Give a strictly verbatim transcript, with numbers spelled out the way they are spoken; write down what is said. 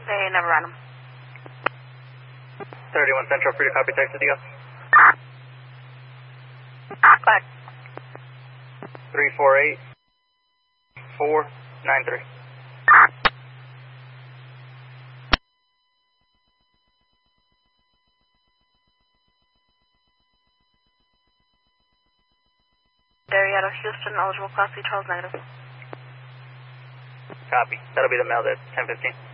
They never ran them. thirty-one Central, free to copy text to Dios. Go ahead. three four eight, four nine three. Derry out of Houston, eligible class C, Charles negative. Copy. That'll be the mail at ten fifteen.